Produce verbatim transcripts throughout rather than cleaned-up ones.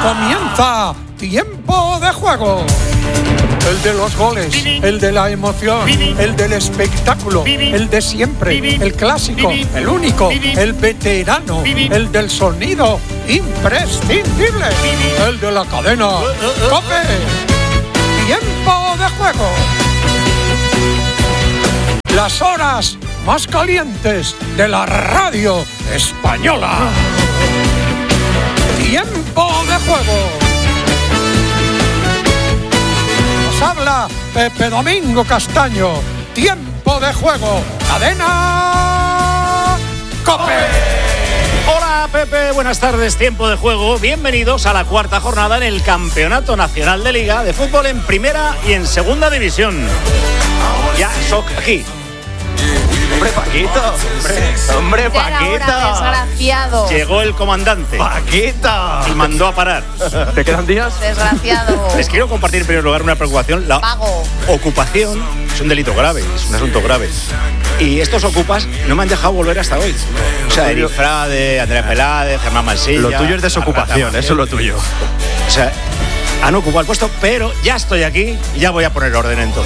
Comienza Tiempo de Juego. El de los goles, el de la emoción, el del espectáculo, el de siempre, el clásico, el único, el veterano, el del sonido imprescindible, el de la cadena COPE. Tiempo de Juego. Las horas más calientes de la radio española. Tiempo de Juego. Nos habla Pepe Domingo Castaño. Tiempo de Juego. Cadena COPE. Hola Pepe, buenas tardes, Tiempo de Juego. Bienvenidos a la cuarta jornada en el Campeonato Nacional de Liga de Fútbol en Primera y en Segunda División. Ya soc aquí. Hombre, Paquito, hombre, hombre, Paquito. Desgraciado. Llegó el comandante. Paquito. Y mandó a parar. ¿Te quedan días? Desgraciado. Les quiero compartir en primer lugar una preocupación. La Pago. ocupación es un delito grave, es un asunto grave. Y estos ocupas no me han dejado volver hasta hoy. O sea, Eri Frade, Andrés Peláez, Germán Mansilla. Lo tuyo es desocupación, eso es lo tuyo. O sea, han ocupado el puesto, pero ya estoy aquí y ya voy a poner orden en todo.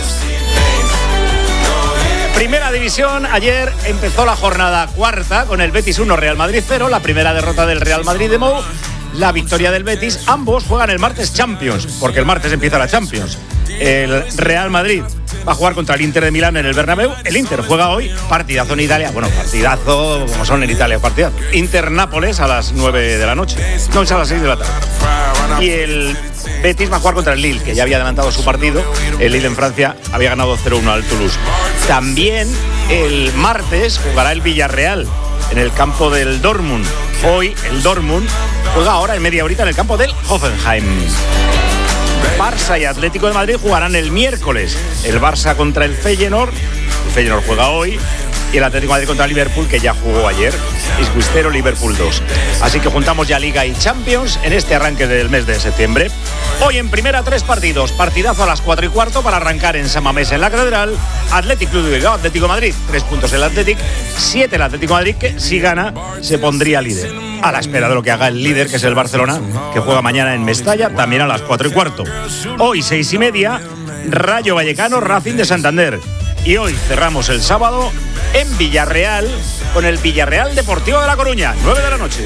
Primera División, ayer empezó la jornada cuarta con el Betis uno, Real Madrid cero, la primera derrota del Real Madrid de Mou, la victoria del Betis. Ambos juegan el martes Champions, porque el martes empieza la Champions. El Real Madrid va a jugar contra el Inter de Milán en el Bernabéu. El Inter juega hoy, partidazo en Italia. Bueno, partidazo, como son en Italia, partidazo. Inter-Nápoles a las nueve de la noche. No, es a las seis de la tarde. Y el Betis va a jugar contra el Lille, que ya había adelantado su partido. El Lille en Francia había ganado cero uno al Toulouse. También el martes jugará el Villarreal en el campo del Dortmund. Hoy el Dortmund juega ahora en media horita en el campo del Hoffenheim. Barça y Atlético de Madrid jugarán el miércoles. El Barça contra el Feyenoord. El Feyenoord juega hoy. Y el Atlético de Madrid contra el Liverpool, que ya jugó ayer. Isguistero, Liverpool dos. Así que juntamos ya Liga y Champions en este arranque del mes de septiembre. Hoy en primera tres partidos. Partidazo a las cuatro y cuarto para arrancar en San Mamés en la Catedral. Atlético Club de Bilbao, Atlético de Madrid. Tres puntos el Atlético. Siete el Atlético de Madrid, que si gana se pondría líder. A la espera de lo que haga el líder, que es el Barcelona, que juega mañana en Mestalla, también a las cuatro y cuarto. Hoy seis y media, Rayo Vallecano, Racing de Santander. Y hoy cerramos el sábado en Villarreal con el Villarreal Deportivo de La Coruña, nueve de la noche.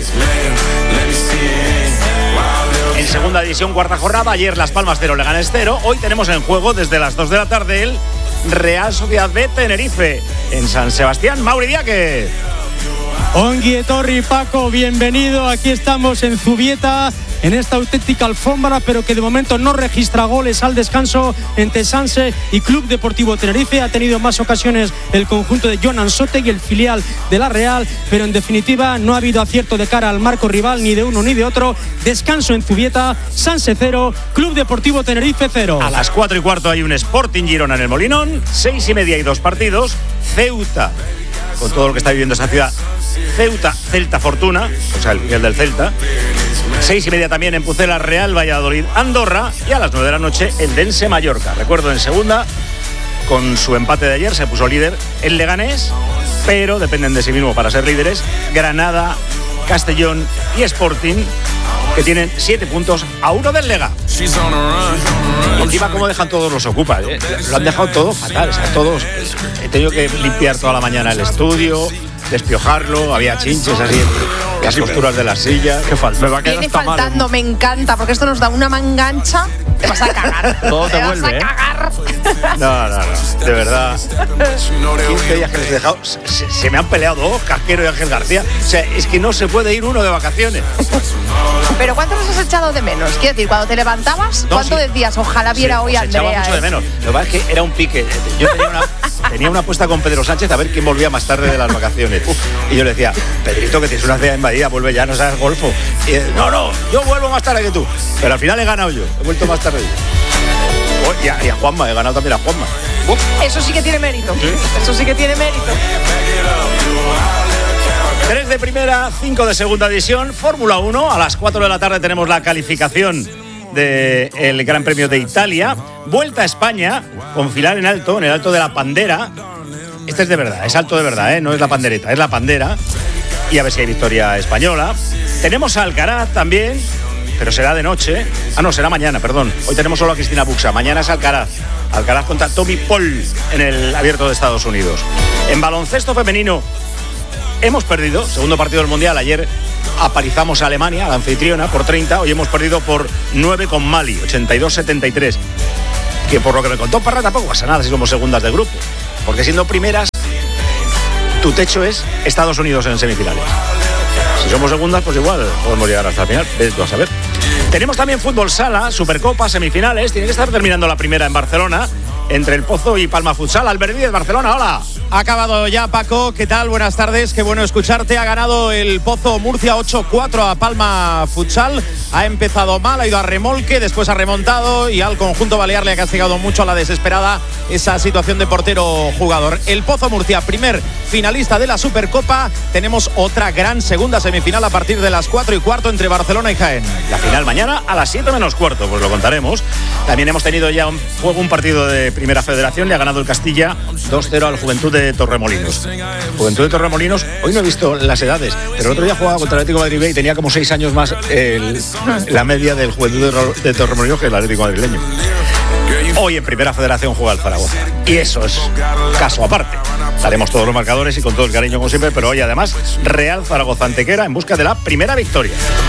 En segunda división, cuarta jornada, ayer Las Palmas cero, Leganés cero. Hoy tenemos en juego desde las dos de la tarde el Real Sociedad B Tenerife en San Sebastián. Mauri Diaque. Ongi etorri, Paco, bienvenido. Aquí estamos en Zubieta, en esta auténtica alfombra, pero que de momento no registra goles al descanso entre Sanse y Club Deportivo Tenerife. Ha tenido más ocasiones el conjunto de Jonan Sotegui, el filial de la Real, pero en definitiva no ha habido acierto de cara al marco rival, ni de uno ni de otro. Descanso en Zubieta, Sanse cero, Club Deportivo Tenerife cero. A las cuatro y cuarto hay un Sporting Girona en el Molinón. Seis y media y dos partidos. Ceuta, con todo lo que está viviendo esa ciudad. Ceuta, Celta Fortuna, o sea, el fiel del Celta. Seis y media también en Pucela, Real Valladolid, Andorra. Y a las nueve de la noche, el Dense Mallorca. Recuerdo, en segunda, con su empate de ayer, se puso líder el Leganés, pero dependen de sí mismo para ser líderes Granada, Castellón y Sporting, que tienen siete puntos a uno del Lega. Y encima cómo dejan todos los ocupas, ¿eh? Lo han dejado todo fatal, o sea, todos. He tenido que limpiar toda la mañana el estudio, despiojarlo, había chinches así, las costuras de las sillas. ¿Qué falta? Me va a quedar Viene hasta faltando, mal. me encanta, porque esto nos da una mangancha. Te vas a cagar. Todo te te vuelve, vas a ¿eh? cagar. No, no, no, de verdad. quince días que les he dejado, se, se me han peleado dos, Casquero y Ángel García. O sea, es que no se puede ir uno de vacaciones. Pero ¿cuánto nos has echado de menos? Quiero decir, cuando te levantabas, No, ¿cuánto sí. decías? Ojalá viera Sí, hoy a os echaba Andrea. mucho de ¿eh? menos. Lo que pasa es que era un pique. Yo tenía una, tenía una apuesta con Pedro Sánchez a ver quién volvía más tarde de las vacaciones. Y yo le decía, Pedrito, que tienes una ciudad invadida, vuelve ya, no sabes golfo. Y él, no, no, yo vuelvo más tarde que tú. Pero al final he ganado yo, he vuelto más tarde yo. Oh, y, a, y a Juanma, he ganado también a Juanma. Uf. Eso sí que tiene mérito. ¿Sí? Eso sí que tiene mérito. tres de primera, cinco de segunda división, Fórmula uno. A las cuatro de la tarde tenemos la calificación del Gran Premio de Italia. Vuelta a España con filar en alto, en el alto de la Pandera. Este es de verdad, es alto de verdad, ¿eh? No es la pandereta, es la Pandera. Y a ver si hay victoria española. Tenemos a Alcaraz también, pero será de noche. Ah, no, será mañana, perdón. Hoy tenemos solo a Cristina Buxa. Mañana es Alcaraz. Alcaraz contra Tommy Paul en el Abierto de Estados Unidos. En baloncesto femenino hemos perdido, segundo partido del Mundial. Ayer aparizamos a Alemania, a la anfitriona, por treinta. Hoy hemos perdido por nueve con Mali, ochenta y dos setenta y tres. Que por lo que me contó Parra tampoco pasa nada si somos segundas de grupo. Porque siendo primeras, tu techo es Estados Unidos en semifinales. Si somos segundas, pues igual podemos llegar hasta el final. Ves tú a saber. Tenemos también fútbol sala, Supercopa, semifinales. Tiene que estar terminando la primera en Barcelona, entre el Pozo y Palma Futsal. Albert Díez, Barcelona, hola. Ha acabado ya, Paco. ¿Qué tal? Buenas tardes. Qué bueno escucharte. Ha ganado el Pozo Murcia ocho cuatro a Palma Futsal. Ha empezado mal, ha ido a remolque, después ha remontado y al conjunto balear le ha castigado mucho a la desesperada esa situación de portero jugador. El Pozo Murcia, primer finalista de la Supercopa. Tenemos otra gran segunda semifinal a partir de las cuatro y cuarto entre Barcelona y Jaén. La final mañana a las siete menos cuarto, pues lo contaremos. También hemos tenido ya un, un partido de Primera Federación. Le ha ganado el Castilla dos cero al Juventud de Torremolinos. Juventud de Torremolinos, hoy no he visto las edades, pero el otro día jugaba contra el Atlético de Madrid y tenía como seis años más el, la media del Juventud de, de Torremolinos que el Atlético madrileño. Hoy en Primera Federación juega el Zaragoza. Y eso es caso aparte. Daremos todos los marcadores y con todo el cariño como siempre, pero hoy además Real Zaragoza Antequera en busca de la primera victoria.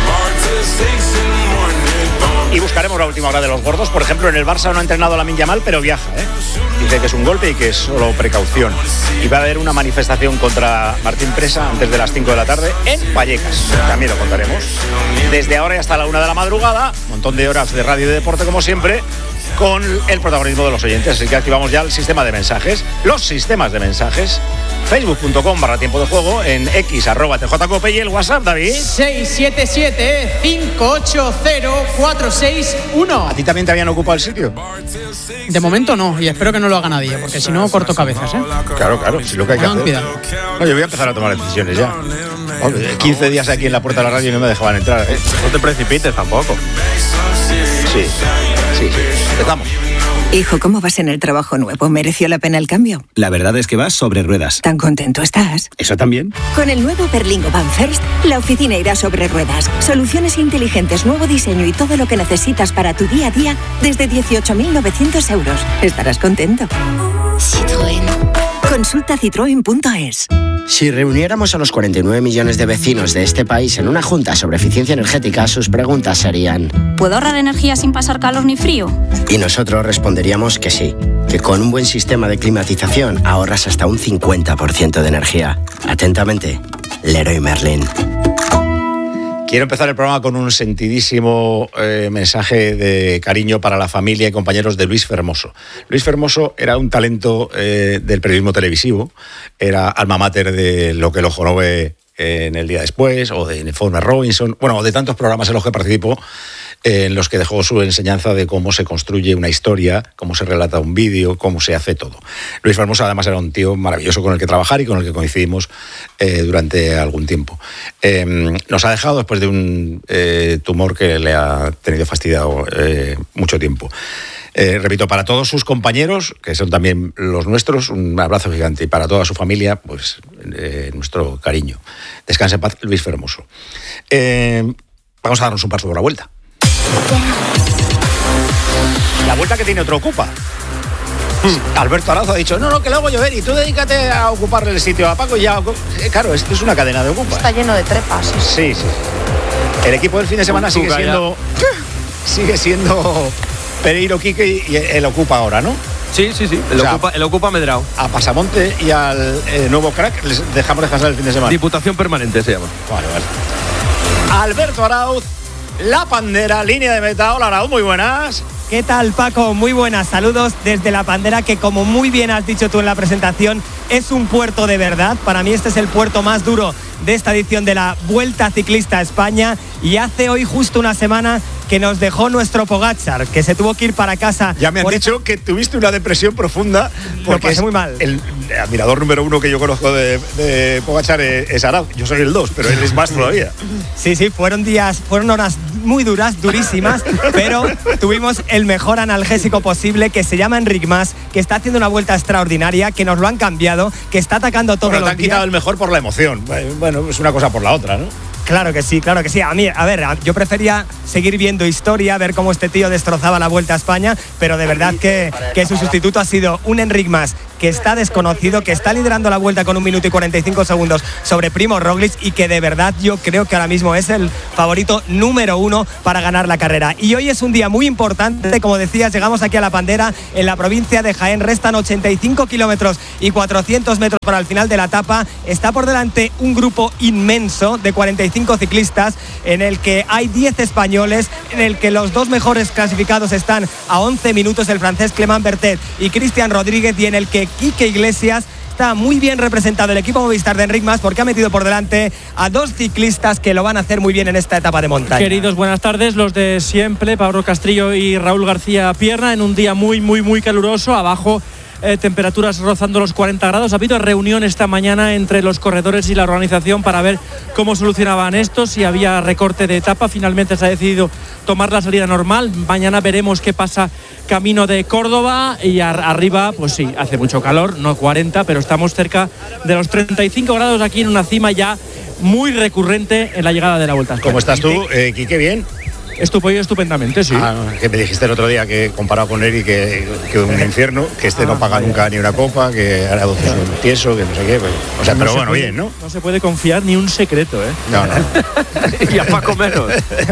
Y buscaremos la última hora de los gordos. Por ejemplo, en el Barça no ha entrenado Lamine Yamal, pero viaja, ¿eh? Dice que es un golpe y que es solo precaución. Y va a haber una manifestación contra Martín Presa antes de las cinco de la tarde en Vallecas. También lo contaremos. Desde ahora y hasta la una de la madrugada, un montón de horas de radio y deporte como siempre, con el protagonismo de los oyentes. Así que activamos ya el sistema de mensajes, los sistemas de mensajes. facebook punto com barra tiempo de juego, en X arroba tjcope y el WhatsApp, David. seis siete siete cinco ocho cero cuatro seis uno. ¿A ti también te habían ocupado el sitio? De momento no, y espero que no lo haga nadie, porque si no corto cabezas, ¿eh? Claro, claro, si lo que hay que Pongan hacer. cuidado. No, yo voy a empezar a tomar decisiones ya. Hombre, quince días aquí en la puerta de la radio y no me dejaban entrar, ¿eh? No te precipites tampoco. Sí, sí, sí. Empezamos. Hijo, ¿cómo vas en el trabajo nuevo? ¿Mereció la pena el cambio? La verdad es que vas sobre ruedas. ¿Tan contento estás? ¿Eso también? Con el nuevo Berlingo Van First, la oficina irá sobre ruedas. Soluciones inteligentes, nuevo diseño y todo lo que necesitas para tu día a día desde dieciocho mil novecientos euros. Estarás contento. Citroën. Consulta citroen punto es. Si reuniéramos a los cuarenta y nueve millones de vecinos de este país en una junta sobre eficiencia energética, sus preguntas serían: ¿puedo ahorrar energía sin pasar calor ni frío? Y nosotros responderíamos que sí, que con un buen sistema de climatización ahorras hasta un cincuenta por ciento de energía. Atentamente, Leroy Merlin. Quiero empezar el programa con un sentidísimo eh, mensaje de cariño para la familia y compañeros de Luis Fermoso. Luis Fermoso era un talento eh, del periodismo televisivo, era alma mater de Lo que el ojo no ve en El día después, o de Informe Robinson, bueno, de tantos programas en los que participó, eh, en los que dejó su enseñanza de cómo se construye una historia, cómo se relata un vídeo, cómo se hace todo. Luis Fermoso además era un tío maravilloso con el que trabajar y con el que coincidimos eh, durante algún tiempo. Eh, nos ha dejado después de un eh, tumor que le ha tenido fastidiado eh, mucho tiempo. Eh, repito, para todos sus compañeros, que son también los nuestros, un abrazo gigante. Y para toda su familia, pues eh, nuestro cariño. Descanse en paz, Luis Fermoso. Eh, vamos a darnos un paso por la vuelta. La vuelta que tiene otro Ocupa. Hmm. Alberto Arauz ha dicho, no, no, que lo hago llover y tú dedícate a ocuparle el sitio a Paco y ya... Eh, claro, esto es una cadena de Ocupa. Está lleno de trepas. Sí, sí. El equipo del fin de semana sigue siendo... Sigue siendo... Pereiro, Quique y el Ocupa ahora, ¿no? Sí, sí, sí. El, o sea, ocupa, el Ocupa Medrao. A Pasamonte y al eh, nuevo crack les dejamos descansar el fin de semana. Diputación permanente se llama. Vale, vale. Alberto Arauz, La Pandera, línea de meta. Hola, Arauz, muy buenas. ¿Qué tal, Paco? Muy buenas. Saludos desde La Pandera, que como muy bien has dicho tú en la presentación, es un puerto de verdad. Para mí este es el puerto más duro de esta edición de la Vuelta Ciclista a España, y hace hoy justo una semana que nos dejó nuestro Pogačar, que se tuvo que ir para casa. Ya me han dicho que tuviste una depresión profunda, porque es muy mal. El admirador número uno que yo conozco de, de Pogačar es Arauz. Yo soy el dos, pero él es más todavía. Sí, sí, fueron días, fueron horas muy duras, durísimas, pero tuvimos el mejor analgésico posible, que se llama Enric Mas, que está haciendo una vuelta extraordinaria, que nos lo han cambiado, que está atacando todo. Bueno, los te han quitado el mejor por la emoción. Bueno, es una cosa por la otra, ¿no? Claro que sí, claro que sí. A mí, a ver, yo prefería seguir viendo historia, ver cómo este tío destrozaba la Vuelta a España, pero de verdad que, que su sustituto ha sido un Enric Mas que está desconocido, que está liderando la Vuelta con un minuto y cuarenta y cinco segundos sobre Primož Roglič y que de verdad yo creo que ahora mismo es el favorito número uno para ganar la carrera. Y hoy es un día muy importante, como decías, llegamos aquí a La Pandera, en la provincia de Jaén, restan ochenta y cinco kilómetros y cuatrocientos metros para el final de la etapa. Está por delante un grupo inmenso de cuarenta y cinco ciclistas, en el que hay diez españoles, en el que los dos mejores clasificados están a once minutos, el francés Clément Bertet y Cristian Rodríguez, y en el que Quique Iglesias está muy bien representado el equipo Movistar de Enric Mas, porque ha metido por delante a dos ciclistas que lo van a hacer muy bien en esta etapa de montaña. Queridos, buenas tardes, los de siempre, Pablo Castrillo y Raúl García Pierna, en un día muy, muy, muy caluroso, abajo eh, temperaturas rozando los cuarenta grados. Ha habido reunión esta mañana entre los corredores y la organización para ver cómo solucionaban esto, si había recorte de etapa. Finalmente se ha decidido tomar la salida normal. Mañana veremos qué pasa camino de Córdoba, y ar- arriba, pues sí, hace mucho calor, no cuarenta, pero estamos cerca de los treinta y cinco grados aquí en una cima ya muy recurrente en la llegada de la Vuelta a España. ¿Cómo estás tú, eh, Quique? ¿Bien? Estuve estupendamente, sí. Ah, que me dijiste el otro día que comparado con Eric que, que un infierno, que este ah, no paga vaya. nunca ni una copa, que hará doce un tieso, que no sé qué. Pues, o sea, no pero bueno, puede, bien, ¿no? No se puede confiar ni un secreto, ¿eh? No, no. Y a Paco menos.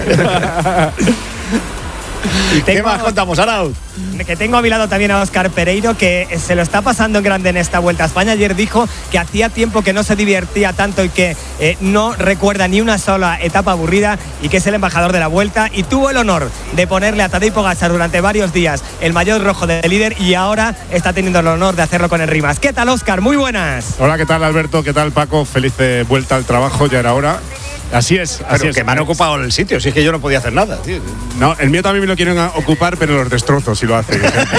Y tengo, ¿Qué más contamos, Arauz? Que tengo a mi lado también a Óscar Pereiro, que se lo está pasando en grande en esta Vuelta a España. Ayer dijo que hacía tiempo que no se divertía tanto y que eh, no recuerda ni una sola etapa aburrida, y que es el embajador de la Vuelta, y tuvo el honor de ponerle a Tadej Pogačar durante varios días el maillot rojo de líder, y ahora está teniendo el honor de hacerlo con Enric Mas. ¿Qué tal, Óscar? Muy buenas. Hola, ¿qué tal, Alberto? ¿Qué tal, Paco? Feliz de vuelta al trabajo, ya era hora. Así es, así pero es. Que me han ocupado el sitio, si es que yo no podía hacer nada, tío. No, el mío también me lo quieren ocupar, pero los destrozo si lo hacen.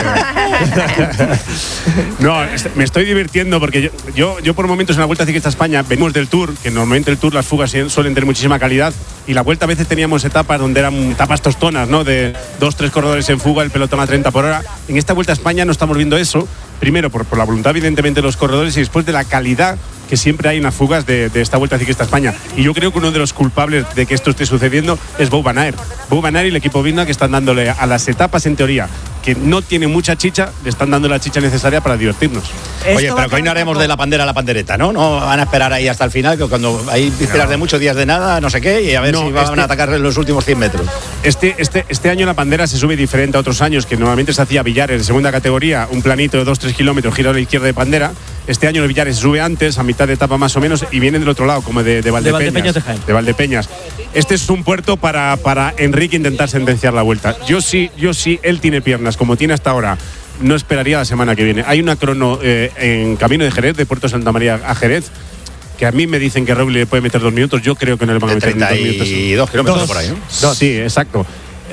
No, me estoy divirtiendo porque yo, yo, yo por momentos en la Vuelta Ciclista España venimos del Tour, que normalmente el Tour, las fugas suelen tener muchísima calidad, y la Vuelta a veces teníamos etapas donde eran etapas tostonas, ¿no? De dos, tres corredores en fuga, el pelotón a treinta por hora. En esta Vuelta a España no estamos viendo eso, primero por, por la voluntad evidentemente de los corredores, y después de la calidad que siempre hay en las fugas de, de esta Vuelta Ciclista España. Y yo creo que uno de los culpables de que esto esté sucediendo es Wout van Aert. Wout van Aert y el equipo Vinda, que están dándole a las etapas, en teoría, que no tienen mucha chicha, le están dando la chicha necesaria para divertirnos. Oye, pero que hoy no haremos de la pandera a la pandereta, ¿no? No van a esperar ahí hasta el final, que cuando hay vísperas no. de muchos días de nada, no sé qué, y a ver no, si van este, a atacar en los últimos cien metros. Este, este, este año la pandera se sube diferente a otros años, que normalmente se hacía Villares en segunda categoría, un planito de dos tres kilómetros, giro a la izquierda de pandera. Este año el Villares se sube antes, a mitad de etapa más o menos, y viene del otro lado, como de, de Valdepeñas. De Valdepeñas de Jaén. De Valdepeñas. Este es un puerto para, para Enrique intentar sentenciar la Vuelta. Yo sí, yo sí, él tiene piernas, como tiene hasta ahora. No esperaría la semana que viene. Hay una crono eh, en camino de Jerez, de Puerto Santa María a Jerez, que a mí me dicen que Roglič le puede meter dos minutos. Yo creo que no le van a meter dos minutos. treinta y dos kilómetros dos, por ahí, ¿no? Dos. Sí, exacto.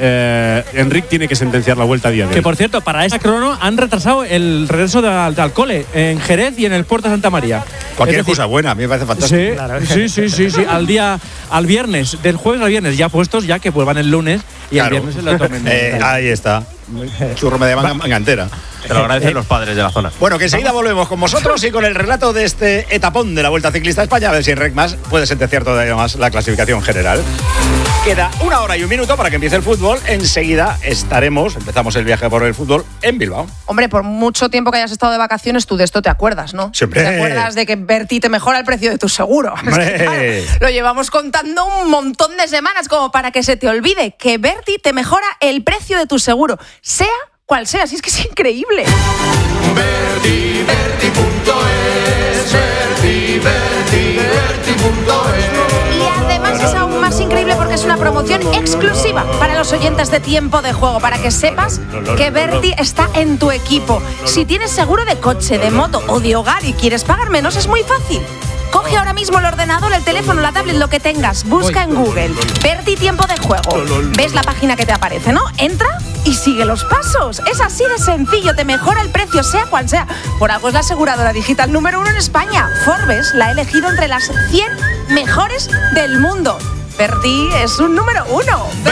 Eh, Enric tiene que sentenciar la Vuelta a día de hoy. Que por cierto, para esa crono han retrasado el regreso de, de Alcole en Jerez y en el Puerto de Santa María. Cualquier excusa buena, a mí me parece fantástico. Sí, claro. sí, sí, sí, sí, al día, al viernes, del jueves al viernes, ya puestos, ya que vuelvan el lunes y claro. el viernes se lo tomen. eh, ahí está. Churro me de manga, manga entera. Te lo agradecen los padres de la zona. Bueno, que enseguida volvemos con vosotros y con el relato de este etapón de la Vuelta Ciclista a España, a ver si Enric Mas puede sentenciar todavía más la clasificación general. Queda una hora y un minuto para que empiece el fútbol. Enseguida estaremos, empezamos el viaje por el fútbol en Bilbao. Hombre, por mucho tiempo que hayas estado de vacaciones, tú de esto te acuerdas, ¿no? Siempre. ¿Te acuerdas de que Berti te mejora el precio de tu seguro? Es que, claro, lo llevamos contando un montón de semanas como para que se te olvide que Berti te mejora el precio de tu seguro, sea cual sea. Si es que es increíble. Berti, Berti punto es, Berti, Berti, Berti punto es. Y además es aún más increíble porque es una promoción exclusiva para los oyentes de Tiempo de Juego, para que sepas que Berti está en tu equipo. Si tienes seguro de coche, de moto o de hogar y quieres pagar menos, es muy fácil. Coge ahora mismo el ordenador, el teléfono, la tablet, lo que tengas. Busca en Google Berti Tiempo de Juego. ¿Ves la página que te aparece, no? Entra y sigue los pasos. Es así de sencillo, te mejora el precio, sea cual sea. Por algo es la aseguradora digital número uno en España. Forbes la ha elegido entre las cien mejores del mundo. Berti es un número uno.